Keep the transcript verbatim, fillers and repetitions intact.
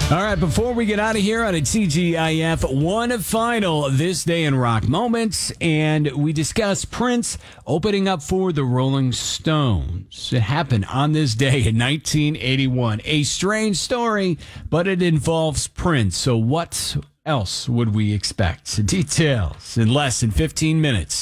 All right, before we get out of here on a T G I F, one final This Day in Rock moments, and we discuss Prince opening up for the Rolling Stones. It happened on this day in nineteen eighty-one. A strange story, but it involves Prince. So what else would we expect? Details in less than fifteen minutes.